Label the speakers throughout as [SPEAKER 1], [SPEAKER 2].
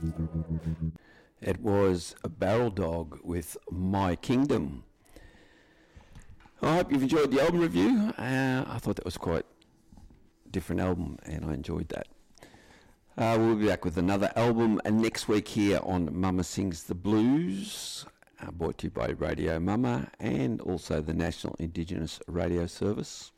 [SPEAKER 1] It was a Barrel Dog with My Kingdom. I hope you've enjoyed the album review. I thought that was quite a different album and I enjoyed that. We'll be back with another album next week here on Mama Sings the Blues, brought to you by Radio Mama and also the National Indigenous Radio Service.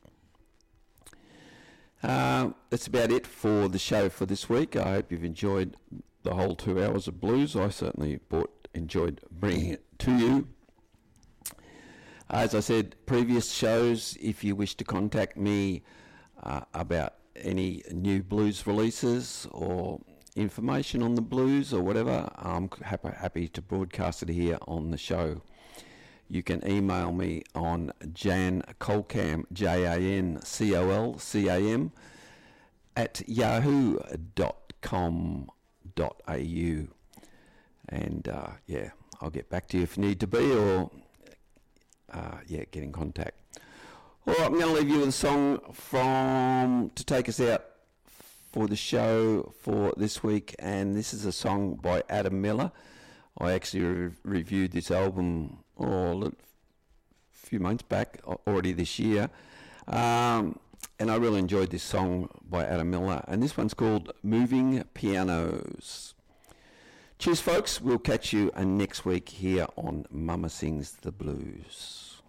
[SPEAKER 1] That's about it for the show for this week. I hope you've enjoyed the whole 2 hours of blues. I certainly enjoyed bringing it to you. As I said, previous shows, if you wish to contact me about any new blues releases or information on the blues or whatever, I'm happy to broadcast it here on the show. You can email me on jancolcam, JANCOLCAM, at yahoo.com.au. And I'll get back to you if need to be, or get in contact. All right, I'm going to leave you with a song to take us out for the show for this week, and this is a song by Adam Miller. I actually reviewed this album a few months back, already this year, and I really enjoyed this song by Adam Miller, and this one's called Moving Pianos. Cheers, folks. We'll catch you next week here on Mama Sings the Blues.